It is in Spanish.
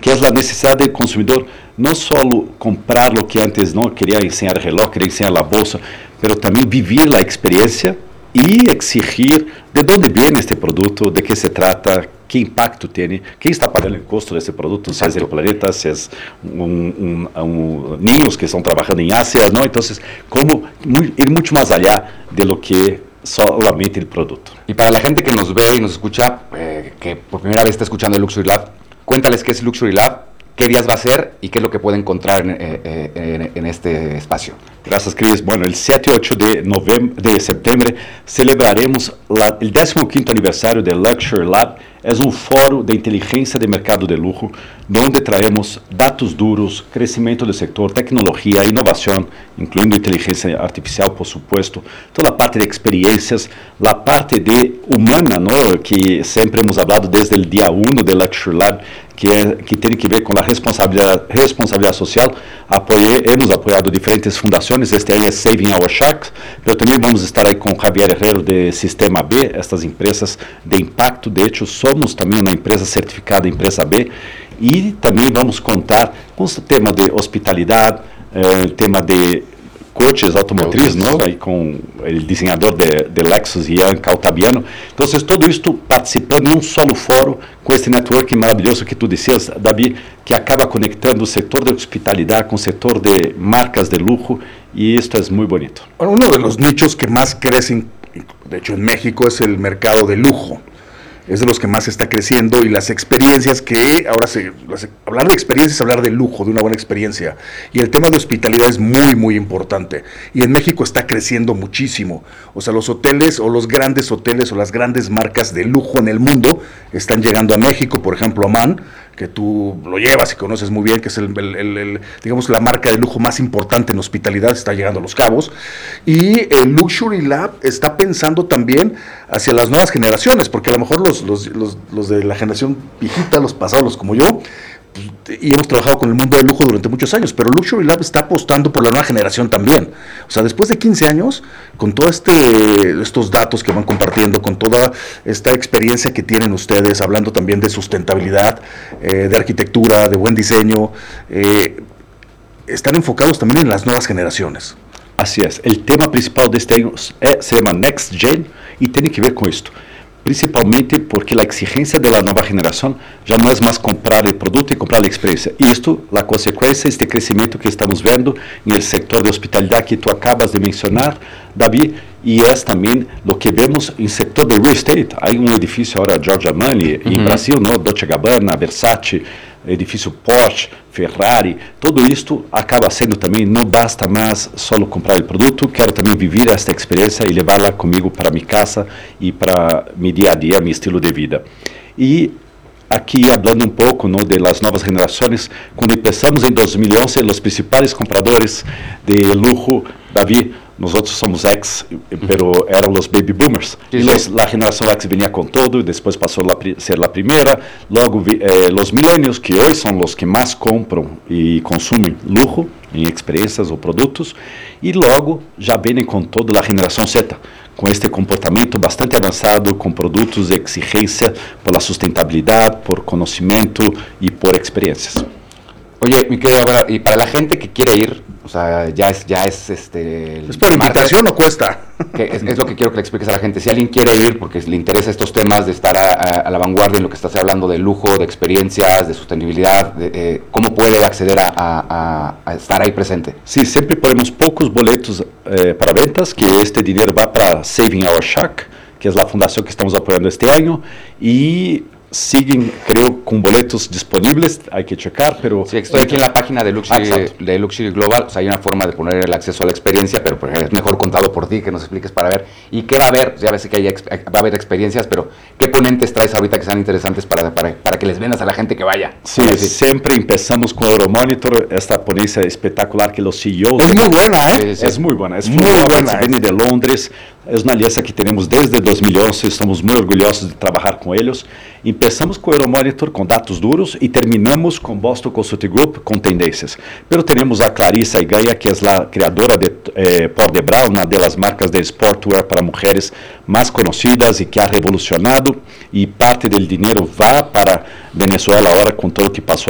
que es la necesidad del consumidor no solo comprar lo que antes no quería enseñar el reloj, quería enseñar la bolsa, pero también vivir la experiencia y exigir de dónde viene este producto, de qué se trata, qué impacto tiene, quién está pagando el costo de ese producto, si es el planeta, si es niños que están trabajando en Asia, ¿no? Entonces, cómo ir mucho más allá de lo que solamente el producto. Y para la gente que nos ve y nos escucha, que por primera vez está escuchando el Luxury Lab, cuéntales qué es Luxury Lab, qué días va a ser y qué es lo que puede encontrar en este espacio. Gracias, Cris. Bueno, el 7 y 8 de septiembre celebraremos el 15º aniversario del Luxury Lab. Es un foro de inteligencia de mercado de lujo, donde traemos datos duros, crecimiento del sector, tecnología, innovación, incluyendo inteligencia artificial, por supuesto, toda la parte de experiencias, la parte de humana, ¿no? Que siempre hemos hablado desde el día 1 del Luxury Lab, que tiene que ver con la responsabilidad social. Hemos apoyado diferentes fundaciones, este año es Saving Our Sharks, pero también vamos a estar ahí con Javier Herrero de Sistema B, estas empresas de impacto. De hecho, somos también una empresa certificada Empresa B, y también vamos a contar con el tema de hospitalidad, el tema de coches automotriz, ¿no? Ahí con el diseñador de Lexus, Ian Caltabiano. Entonces, todo esto participando en un solo foro, con este networking maravilloso que tú decías, David, que acaba conectando el sector de hospitalidad con el sector de marcas de lujo, y esto es muy bonito. Bueno, uno de los nichos que más crecen, de hecho en México, es el mercado de lujo. Es de los que más está creciendo, y las experiencias que ahora hablar de experiencias es hablar de lujo, de una buena experiencia, y el tema de hospitalidad es muy muy importante, y en México está creciendo muchísimo. O sea, los hoteles o los grandes hoteles o las grandes marcas de lujo en el mundo están llegando a México. Por ejemplo, Aman, que tú lo llevas y conoces muy bien, que es digamos, la marca de lujo más importante en hospitalidad, está llegando a Los Cabos. Y el Luxury Lab está pensando también hacia las nuevas generaciones, porque a lo mejor los de la generación viejita, los pasados, los como yo, y hemos trabajado con el mundo del lujo durante muchos años, pero Luxury Lab está apostando por la nueva generación también. O sea, después de 15 años, con todos estos datos que van compartiendo, con toda esta experiencia que tienen ustedes, hablando también de sustentabilidad, de arquitectura, de buen diseño, están enfocados también en las nuevas generaciones. Así es. El tema principal de este año se llama Next Gen, y tiene que ver con esto. Principalmente porque la exigencia de la nueva generación ya no es más comprar el producto y comprar la experiencia. Y esto, la consecuencia, este crecimiento que estamos viendo en el sector de hospitalidad que tú acabas de mencionar, David, y es también lo que vemos en el sector de real estate. Hay un edificio ahora, Giorgio Armani, en Brasil, ¿no? Dolce & Gabbana, Versace, edifício Porsche, Ferrari, todo esto acaba sendo también, no basta más solo comprar el producto, quiero también vivir esta experiencia y llevarla conmigo para mi casa y para mi día a día, mi estilo de vida. Y aquí hablando un poco, ¿no?, de las nuevas generaciones, cuando empezamos en 2011, los principales compradores de lujo, David, nosotros somos ex, pero eran los baby boomers. Sí, y la generación X venía con todo, y después pasó a ser la primera. Luego los millennials, que hoy son los que más compran y consumen lujo en experiencias o productos. Y luego ya vienen con toda la generación Z, con este comportamiento bastante avanzado, con productos de exigencia por la sustentabilidad, por conocimiento y por experiencias. Oye, mi querido, bueno, y para la gente que quiere ir, o sea, ya es ¿Es por invitación o cuesta? Que es lo que quiero que le expliques a la gente. Si alguien quiere ir porque le interesa estos temas de estar a la vanguardia en lo que estás hablando de lujo, de experiencias, de sostenibilidad, ¿cómo puede acceder a estar ahí presente? Sí, siempre ponemos pocos boletos para ventas, que este dinero va para Saving Our Shark, que es la fundación que estamos apoyando este año, y siguen, creo, con boletos disponibles, hay que checar, pero... Sí, estoy aquí en la página de Luxury Global, o sea, hay una forma de poner el acceso a la experiencia, pero es mejor contado por ti, que nos expliques para ver. ¿Y qué va a haber? Ya ves que va a haber experiencias, pero ¿qué ponentes traes ahorita que sean interesantes para que les vendas a la gente que vaya? Sí, siempre empezamos con Euromonitor, esta ponencia espectacular que los CEOs... Es muy buena, ¿eh? Es muy buena, es muy buena. Viene de Londres, es una alianza que tenemos desde 2011, estamos muy orgullosos de trabajar con ellos. Empezamos com o Euromonitor, com dados duros, e terminamos com Boston Consulting Group, com tendências. Pero temos a Clarissa Igaia, que é a criadora de Paul de Brown, uma das marcas de sportwear para mulheres mais conhecidas e que ha revolucionado, e parte do dinheiro vai para Venezuela agora com tudo o que passou